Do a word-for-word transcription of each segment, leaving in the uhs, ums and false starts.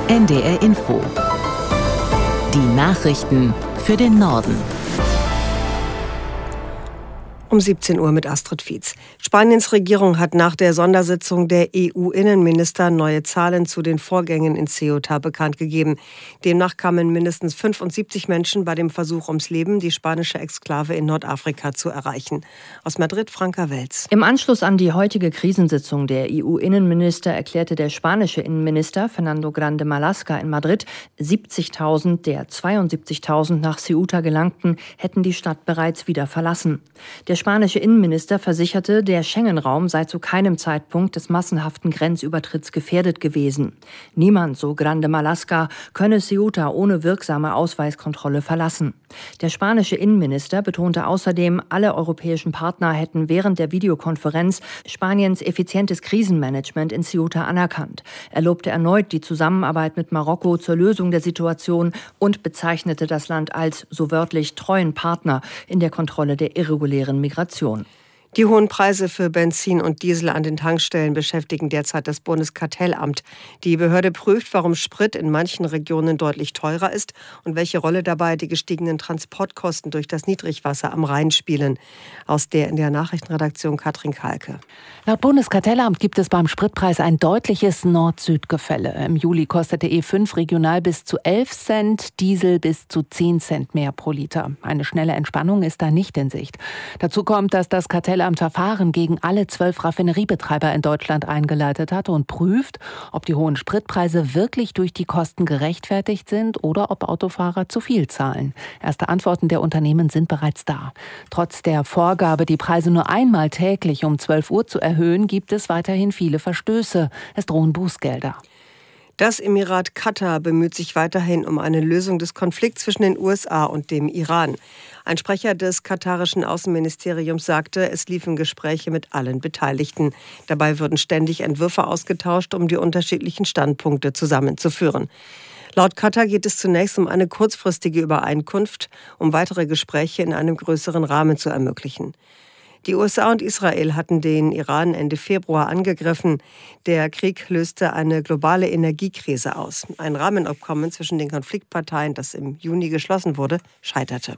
N D R Info. Die Nachrichten für den Norden. Um siebzehn Uhr mit Astrid Fietz. Spaniens Regierung hat nach der Sondersitzung der E U-Innenminister neue Zahlen zu den Vorgängen in Ceuta bekannt gegeben. Demnach kamen mindestens fünfundsiebzig Menschen bei dem Versuch ums Leben, die spanische Exklave in Nordafrika zu erreichen. Aus Madrid, Franka Welz. Im Anschluss an die heutige Krisensitzung der E U-Innenminister erklärte der spanische Innenminister Fernando Grande Marlaska in Madrid, siebzigtausend der zweiundsiebzigtausend nach Ceuta gelangten, hätten die Stadt bereits wieder verlassen. Der Der spanische Innenminister versicherte, der Schengen-Raum sei zu keinem Zeitpunkt des massenhaften Grenzübertritts gefährdet gewesen. Niemand, so Grande Marlaska, könne Ceuta ohne wirksame Ausweiskontrolle verlassen. Der spanische Innenminister betonte außerdem, alle europäischen Partner hätten während der Videokonferenz Spaniens effizientes Krisenmanagement in Ceuta anerkannt. Er lobte erneut die Zusammenarbeit mit Marokko zur Lösung der Situation und bezeichnete das Land als, so wörtlich, treuen Partner in der Kontrolle der irregulären Migration. Migration. Die hohen Preise für Benzin und Diesel an den Tankstellen beschäftigen derzeit das Bundeskartellamt. Die Behörde prüft, warum Sprit in manchen Regionen deutlich teurer ist und welche Rolle dabei die gestiegenen Transportkosten durch das Niedrigwasser am Rhein spielen. Aus der in der Nachrichtenredaktion Katrin Kalke. Laut Bundeskartellamt gibt es beim Spritpreis ein deutliches Nord-Süd-Gefälle. Im Juli kostete E fünf regional bis zu elf Cent, Diesel bis zu zehn Cent mehr pro Liter. Eine schnelle Entspannung ist da nicht in Sicht. Dazu kommt, dass das Kartellamt Verfahren gegen alle zwölf Raffineriebetreiber in Deutschland eingeleitet hat und prüft, ob die hohen Spritpreise wirklich durch die Kosten gerechtfertigt sind oder ob Autofahrer zu viel zahlen. Erste Antworten der Unternehmen sind bereits da. Trotz der Vorgabe, die Preise nur einmal täglich um zwölf Uhr zu erhöhen, gibt es weiterhin viele Verstöße. Es drohen Bußgelder. Das Emirat Katar bemüht sich weiterhin um eine Lösung des Konflikts zwischen den U S A und dem Iran. Ein Sprecher des katarischen Außenministeriums sagte, es liefen Gespräche mit allen Beteiligten. Dabei würden ständig Entwürfe ausgetauscht, um die unterschiedlichen Standpunkte zusammenzuführen. Laut Katar geht es zunächst um eine kurzfristige Übereinkunft, um weitere Gespräche in einem größeren Rahmen zu ermöglichen. Die U S A und Israel hatten den Iran Ende Februar angegriffen. Der Krieg löste eine globale Energiekrise aus. Ein Rahmenabkommen zwischen den Konfliktparteien, das im Juni geschlossen wurde, scheiterte.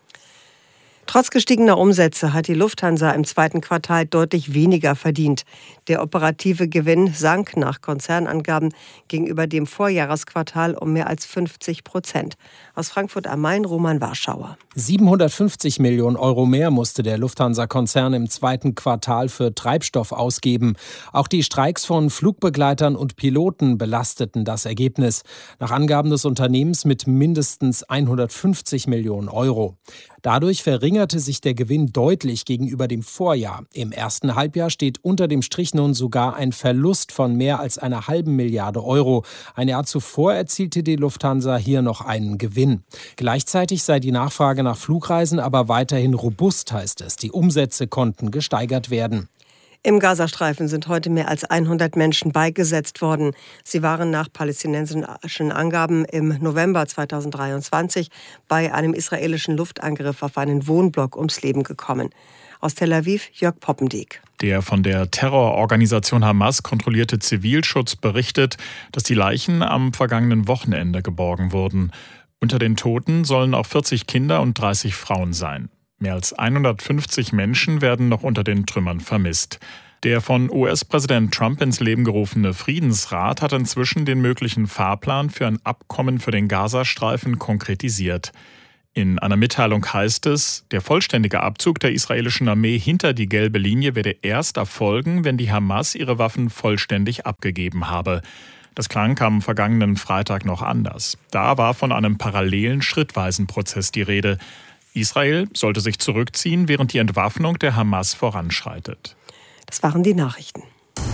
Trotz gestiegener Umsätze hat die Lufthansa im zweiten Quartal deutlich weniger verdient. Der operative Gewinn sank nach Konzernangaben gegenüber dem Vorjahresquartal um mehr als fünfzig Prozent. Aus Frankfurt am Main, Roman Warschauer. siebenhundertfünfzig Millionen Euro mehr musste der Lufthansa-Konzern im zweiten Quartal für Treibstoff ausgeben. Auch die Streiks von Flugbegleitern und Piloten belasteten das Ergebnis. Nach Angaben des Unternehmens mit mindestens hundertfünfzig Millionen Euro. Dadurch verringerte sich der Gewinn deutlich gegenüber dem Vorjahr. Im ersten Halbjahr steht unter dem Strich nun sogar ein Verlust von mehr als einer halben Milliarde Euro. Ein Jahr zuvor erzielte die Lufthansa hier noch einen Gewinn. Gleichzeitig sei die Nachfrage nach Flugreisen aber weiterhin robust, heißt es. Die Umsätze konnten gesteigert werden. Im Gazastreifen sind heute mehr als hundert Menschen beigesetzt worden. Sie waren nach palästinensischen Angaben im November zweitausenddreiundzwanzig bei einem israelischen Luftangriff auf einen Wohnblock ums Leben gekommen. Aus Tel Aviv, Jörg Poppendiek. Der von der Terrororganisation Hamas kontrollierte Zivilschutz berichtet, dass die Leichen am vergangenen Wochenende geborgen wurden. Unter den Toten sollen auch vierzig Kinder und dreißig Frauen sein. Mehr als hundertfünfzig Menschen werden noch unter den Trümmern vermisst. Der von U S-Präsident Trump ins Leben gerufene Friedensrat hat inzwischen den möglichen Fahrplan für ein Abkommen für den Gazastreifen konkretisiert. In einer Mitteilung heißt es, der vollständige Abzug der israelischen Armee hinter die gelbe Linie werde erst erfolgen, wenn die Hamas ihre Waffen vollständig abgegeben habe. Das klang am vergangenen Freitag noch anders. Da war von einem parallelen, schrittweisen Prozess die Rede. Israel sollte sich zurückziehen, während die Entwaffnung der Hamas voranschreitet. Das waren die Nachrichten.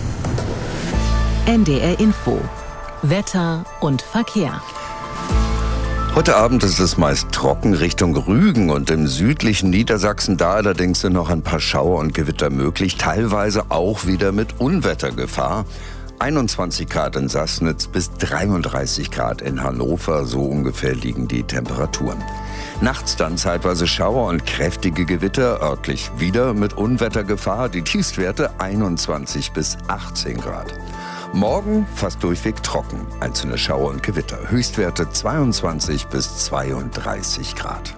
N D R Info. Wetter und Verkehr. Heute Abend ist es meist trocken Richtung Rügen und im südlichen Niedersachsen. Da allerdings sind noch ein paar Schauer und Gewitter möglich, teilweise auch wieder mit Unwettergefahr. einundzwanzig Grad in Sassnitz bis dreiunddreißig Grad in Hannover, so ungefähr liegen die Temperaturen. Nachts dann zeitweise Schauer und kräftige Gewitter, örtlich wieder mit Unwettergefahr, die Tiefstwerte einundzwanzig bis achtzehn Grad. Morgen fast durchweg trocken, einzelne Schauer und Gewitter. Höchstwerte zweiundzwanzig bis zweiunddreißig Grad.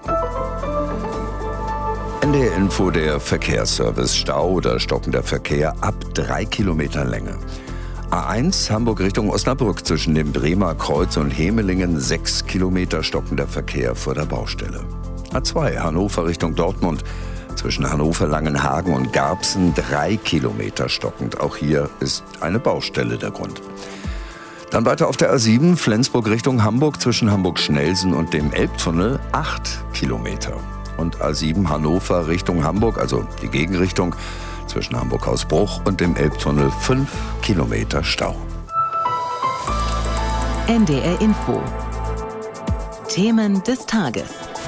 N D R-Info, der Verkehrsservice. Stau oder stockender Verkehr ab drei Kilometer Länge. A eins Hamburg Richtung Osnabrück zwischen dem Bremer Kreuz und Hemelingen sechs Kilometer stockender Verkehr vor der Baustelle. A zwei Hannover Richtung Dortmund zwischen Hannover, Langenhagen und Garbsen drei Kilometer stockend. Auch hier ist eine Baustelle der Grund. Dann weiter auf der A sieben Flensburg Richtung Hamburg zwischen Hamburg-Schnelsen und dem Elbtunnel acht Kilometer. Und A sieben Hannover Richtung Hamburg, also die Gegenrichtung, zwischen Hamburg-Hausbruch und dem Elbtunnel fünf Kilometer Stau. N D R Info. Themen des Tages.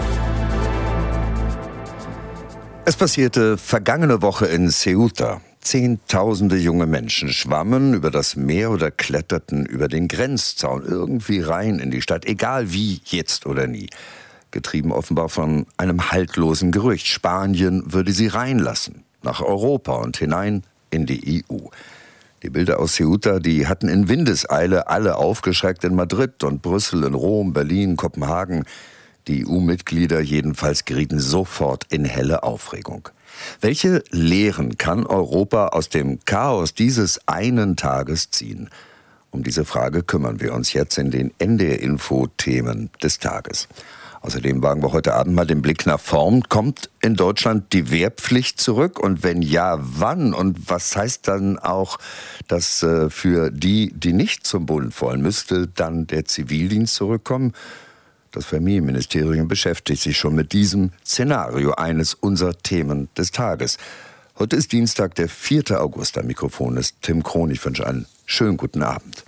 Es passierte vergangene Woche in Ceuta. Zehntausende junge Menschen schwammen über das Meer oder kletterten über den Grenzzaun irgendwie rein in die Stadt, egal wie, jetzt oder nie. Getrieben offenbar von einem haltlosen Gerücht. Spanien würde sie reinlassen, nach Europa und hinein in die E U. Die Bilder aus Ceuta, die hatten in Windeseile alle aufgeschreckt in Madrid und Brüssel, in Rom, Berlin, Kopenhagen. Die E U-Mitglieder jedenfalls gerieten sofort in helle Aufregung. Welche Lehren kann Europa aus dem Chaos dieses einen Tages ziehen? Um diese Frage kümmern wir uns jetzt in den N D R-Info-Themen des Tages. Außerdem wagen wir heute Abend mal den Blick nach vorn. Kommt in Deutschland die Wehrpflicht zurück? Und wenn ja, wann? Und was heißt dann auch, dass äh, für die, die nicht zum Bund wollen, müsste dann der Zivildienst zurückkommen? Das Familienministerium beschäftigt sich schon mit diesem Szenario, eines unserer Themen des Tages. Heute ist Dienstag, der vierte August. Am Mikrofon ist Tim Krohn. Ich wünsche einen schönen guten Abend.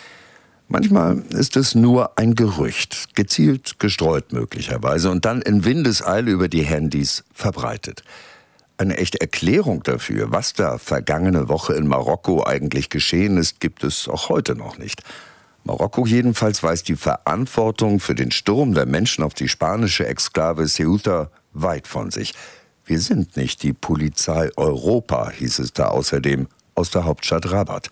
Manchmal ist es nur ein Gerücht, gezielt gestreut möglicherweise und dann in Windeseile über die Handys verbreitet. Eine echte Erklärung dafür, was da vergangene Woche in Marokko eigentlich geschehen ist, gibt es auch heute noch nicht. Marokko jedenfalls weist die Verantwortung für den Sturm der Menschen auf die spanische Exklave Ceuta weit von sich. Wir sind nicht die Polizei Europa, hieß es da außerdem aus der Hauptstadt Rabat.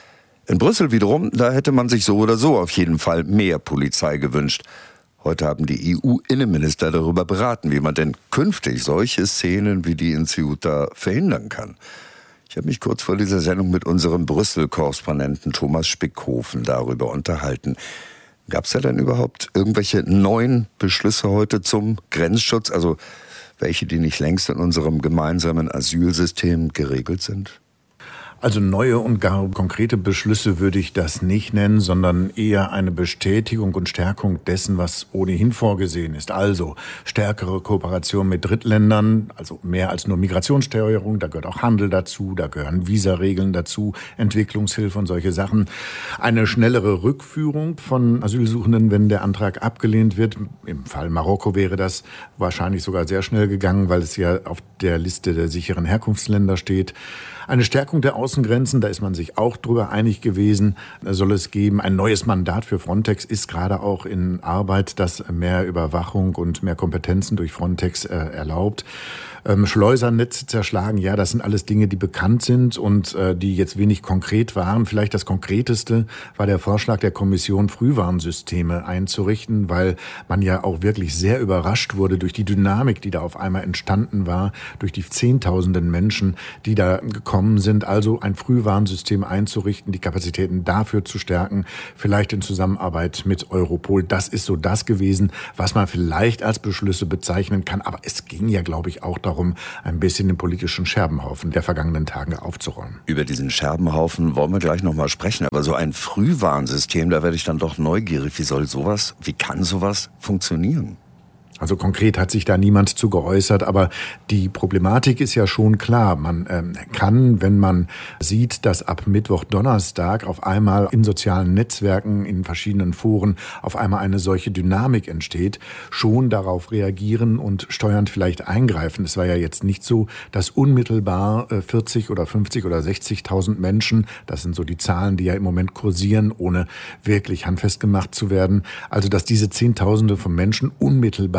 In Brüssel wiederum, da hätte man sich so oder so auf jeden Fall mehr Polizei gewünscht. Heute haben die E U-Innenminister darüber beraten, wie man denn künftig solche Szenen wie die in Ceuta verhindern kann. Ich habe mich kurz vor dieser Sendung mit unserem Brüssel-Korrespondenten Thomas Spickhofen darüber unterhalten. Gab es da denn überhaupt irgendwelche neuen Beschlüsse heute zum Grenzschutz? Also welche, die nicht längst in unserem gemeinsamen Asylsystem geregelt sind? Also neue und gar konkrete Beschlüsse würde ich das nicht nennen, sondern eher eine Bestätigung und Stärkung dessen, was ohnehin vorgesehen ist. Also stärkere Kooperation mit Drittländern, also mehr als nur Migrationssteuerung, da gehört auch Handel dazu, da gehören Visaregeln dazu, Entwicklungshilfe und solche Sachen. Eine schnellere Rückführung von Asylsuchenden, wenn der Antrag abgelehnt wird. Im Fall Marokko wäre das wahrscheinlich sogar sehr schnell gegangen, weil es ja auf der Liste der sicheren Herkunftsländer steht. Eine Stärkung der Außengrenzen, da ist man sich auch drüber einig gewesen, soll es geben. Ein neues Mandat für Frontex ist gerade auch in Arbeit, das mehr Überwachung und mehr Kompetenzen durch Frontex äh, erlaubt. Ähm, Schleusernetze zerschlagen, ja, das sind alles Dinge, die bekannt sind und äh, die jetzt wenig konkret waren. Vielleicht das Konkreteste war der Vorschlag der Kommission, Frühwarnsysteme einzurichten, weil man ja auch wirklich sehr überrascht wurde durch die Dynamik, die da auf einmal entstanden war, durch die Zehntausenden Menschen, die da gekommen sind. Also ein Frühwarnsystem einzurichten, die Kapazitäten dafür zu stärken, vielleicht in Zusammenarbeit mit Europol. Das ist so das gewesen, was man vielleicht als Beschlüsse bezeichnen kann. Aber es ging ja, glaube ich, auch darum, ein bisschen den politischen Scherbenhaufen der vergangenen Tage aufzuräumen. Über diesen Scherbenhaufen wollen wir gleich noch mal sprechen. Aber so ein Frühwarnsystem, da werde ich dann doch neugierig. Wie soll sowas, wie kann sowas funktionieren? Also konkret hat sich da niemand zu geäußert, aber die Problematik ist ja schon klar. Man ähm, kann, wenn man sieht, dass ab Mittwoch, Donnerstag auf einmal in sozialen Netzwerken, in verschiedenen Foren auf einmal eine solche Dynamik entsteht, schon darauf reagieren und steuernd vielleicht eingreifen. Es war ja jetzt nicht so, dass unmittelbar äh, vierzig oder fünfzig oder sechzigtausend Menschen, das sind so die Zahlen, die ja im Moment kursieren, ohne wirklich handfest gemacht zu werden, also dass diese Zehntausende von Menschen unmittelbar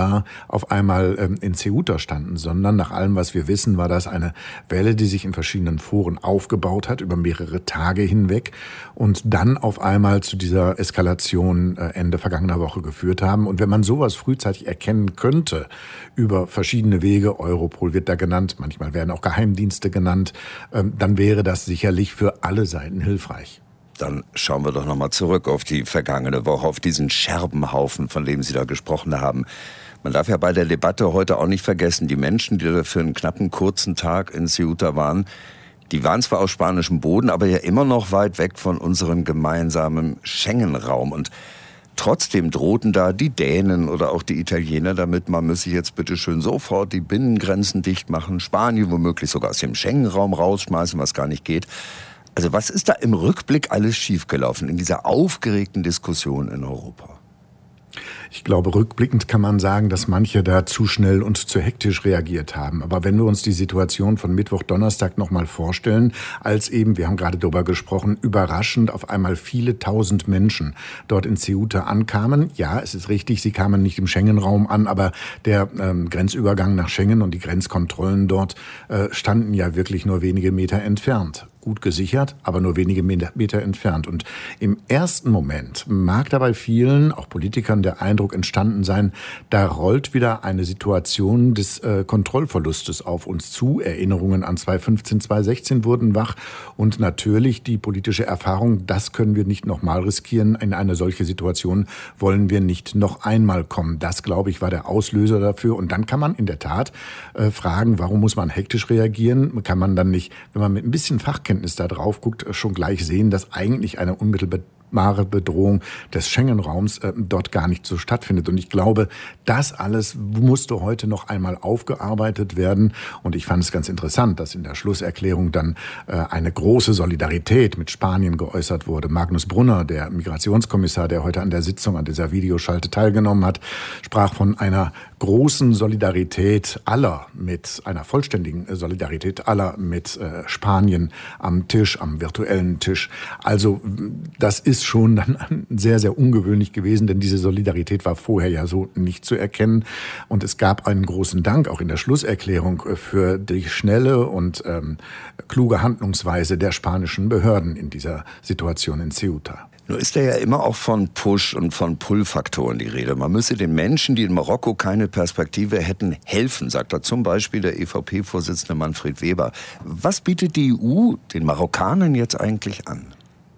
da auf einmal ähm, in Ceuta standen, sondern nach allem, was wir wissen, war das eine Welle, die sich in verschiedenen Foren aufgebaut hat, über mehrere Tage hinweg und dann auf einmal zu dieser Eskalation äh, Ende vergangener Woche geführt haben. Und wenn man sowas frühzeitig erkennen könnte, über verschiedene Wege, Europol wird da genannt, manchmal werden auch Geheimdienste genannt, ähm, dann wäre das sicherlich für alle Seiten hilfreich. Dann schauen wir doch nochmal zurück auf die vergangene Woche, auf diesen Scherbenhaufen, von dem Sie da gesprochen haben. Man darf ja bei der Debatte heute auch nicht vergessen, die Menschen, die da für einen knappen kurzen Tag in Ceuta waren, die waren zwar auf spanischem Boden, aber ja immer noch weit weg von unserem gemeinsamen Schengen-Raum. Und trotzdem drohten da die Dänen oder auch die Italiener damit, man müsse jetzt bitte schön sofort die Binnengrenzen dicht machen, Spanien womöglich sogar aus dem Schengen-Raum rausschmeißen, was gar nicht geht. Also was ist da im Rückblick alles schiefgelaufen in dieser aufgeregten Diskussion in Europa? Ich glaube, rückblickend kann man sagen, dass manche da zu schnell und zu hektisch reagiert haben. Aber wenn wir uns die Situation von Mittwoch, Donnerstag noch mal vorstellen, als eben, wir haben gerade darüber gesprochen, überraschend auf einmal viele tausend Menschen dort in Ceuta ankamen. Ja, es ist richtig, sie kamen nicht im Schengen-Raum an, aber der ähm, Grenzübergang nach Schengen und die Grenzkontrollen dort äh, standen ja wirklich nur wenige Meter entfernt. Gut gesichert, aber nur wenige Meter entfernt. Und im ersten Moment mag da bei vielen, auch Politikern, der Eindruck entstanden sein, da rollt wieder eine Situation des äh, Kontrollverlustes auf uns zu. Erinnerungen an zwanzig fünfzehn, zwanzig sechzehn wurden wach. Und natürlich die politische Erfahrung, das können wir nicht nochmal riskieren. In eine solche Situation wollen wir nicht noch einmal kommen. Das, glaube ich, war der Auslöser dafür. Und dann kann man in der Tat äh, fragen, warum muss man hektisch reagieren? Kann man dann nicht, wenn man mit ein bisschen Fachkenntnis da drauf guckt, schon gleich sehen, dass eigentlich eine unmittelbare Bedrohung des Schengen-Raums äh, dort gar nicht so stattfindet. Und ich glaube, das alles musste heute noch einmal aufgearbeitet werden. Und ich fand es ganz interessant, dass in der Schlusserklärung dann äh, eine große Solidarität mit Spanien geäußert wurde. Magnus Brunner, der Migrationskommissar, der heute an der Sitzung, an dieser Videoschalte teilgenommen hat, sprach von einer großen Solidarität aller mit, einer vollständigen Solidarität aller mit äh, Spanien am Tisch, am virtuellen Tisch. Also das ist schon dann sehr, sehr ungewöhnlich gewesen, denn diese Solidarität war vorher ja so nicht zu erkennen. Und es gab einen großen Dank auch in der Schlusserklärung für die schnelle und ähm, kluge Handlungsweise der spanischen Behörden in dieser Situation in Ceuta. Nur ist da ja immer auch von Push- und von Pull-Faktoren die Rede. Man müsse den Menschen, die in Marokko keine Perspektive hätten, helfen, sagt da zum Beispiel der E V P-Vorsitzende Manfred Weber. Was bietet die E U den Marokkanern jetzt eigentlich an?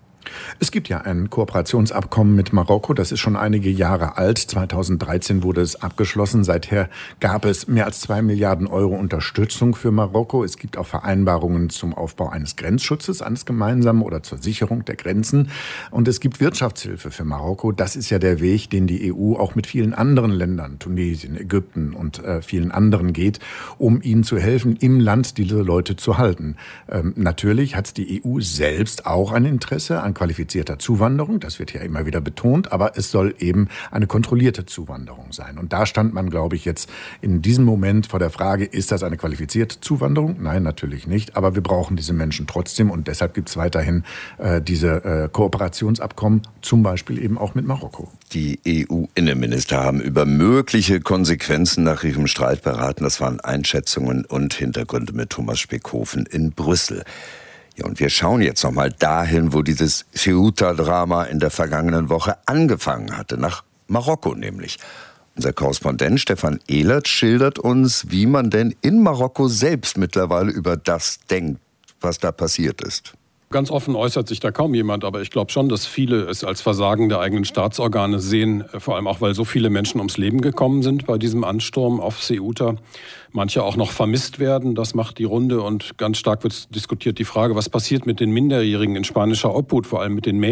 Es gibt ja ein Kooperationsabkommen mit Marokko, das ist schon einige Jahre alt. zweitausenddreizehn wurde es abgeschlossen. Seither gab es mehr als zwei Milliarden Euro Unterstützung für Marokko. Es gibt auch Vereinbarungen zum Aufbau eines Grenzschutzes, eines gemeinsamen oder zur Sicherung der Grenzen. Und es gibt Wirtschaftshilfe für Marokko. Das ist ja der Weg, den die E U auch mit vielen anderen Ländern, Tunesien, Ägypten und äh, vielen anderen geht, um ihnen zu helfen, im Land diese Leute zu halten. Ähm, natürlich hat die E U selbst auch ein Interesse an qualifizierter Zuwanderung, das wird ja immer wieder betont, aber es soll eben eine kontrollierte Zuwanderung sein. Und da stand man, glaube ich, jetzt in diesem Moment vor der Frage, ist das eine qualifizierte Zuwanderung? Nein, natürlich nicht, aber wir brauchen diese Menschen trotzdem und deshalb gibt es weiterhin äh, diese äh, Kooperationsabkommen, zum Beispiel eben auch mit Marokko. Die E U-Innenminister haben über mögliche Konsequenzen nach ihrem Streit beraten. Das waren Einschätzungen und Hintergründe mit Thomas Speckhofen in Brüssel. Ja, und wir schauen jetzt noch mal dahin, wo dieses Ceuta-Drama in der vergangenen Woche angefangen hatte, nach Marokko nämlich. Unser Korrespondent Stefan Ehlert schildert uns, wie man denn in Marokko selbst mittlerweile über das denkt, was da passiert ist. Ganz offen äußert sich da kaum jemand, aber ich glaube schon, dass viele es als Versagen der eigenen Staatsorgane sehen, vor allem auch, weil so viele Menschen ums Leben gekommen sind bei diesem Ansturm auf Ceuta. Manche auch noch vermisst werden, das macht die Runde und ganz stark wird diskutiert die Frage, was passiert mit den Minderjährigen in spanischer Obhut, vor allem mit den Mädchen.